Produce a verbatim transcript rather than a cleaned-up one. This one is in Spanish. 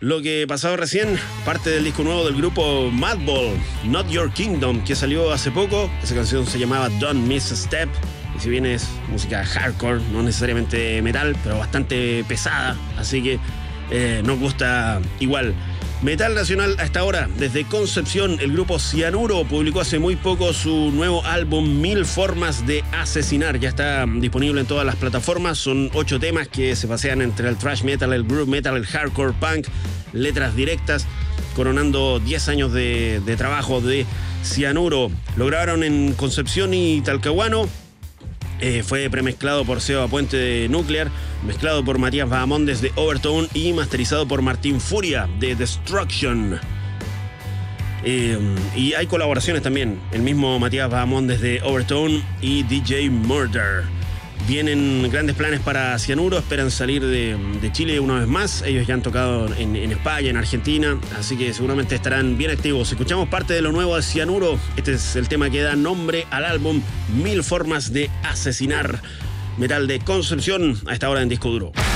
Lo que pasaba recién, parte del disco nuevo del grupo Madball, Not Your Kingdom, que salió hace poco. Esa canción se llamaba Don't Miss a Step. Y si bien es música hardcore, no necesariamente metal, pero bastante pesada. Así que eh, nos gusta igual. Metal nacional a esta hora, desde Concepción, el grupo Cianuro publicó hace muy poco su nuevo álbum Mil Formas de Asesinar. Ya está disponible en todas las plataformas. Son ocho temas que se pasean entre el thrash metal, el groove metal, el hardcore punk, letras directas, coronando diez años de, de trabajo de Cianuro. Lo grabaron en Concepción y Talcahuano. Eh, fue premezclado por Seba Puente de Nuclear, mezclado por Matías Bahamondes de Overtone y masterizado por Martín Furia de Destruction. Eh, y hay colaboraciones también, el mismo Matías Bahamondes de Overtone y D J Murder. Vienen grandes planes para Cianuro, esperan salir de, de Chile una vez más. Ellos ya han tocado en, en España, en Argentina, así que seguramente estarán bien activos. Escuchamos parte de lo nuevo de Cianuro. Este es el tema que da nombre al álbum Mil Formas de Asesinar. Metal de Concepción a esta hora en Disco Duro.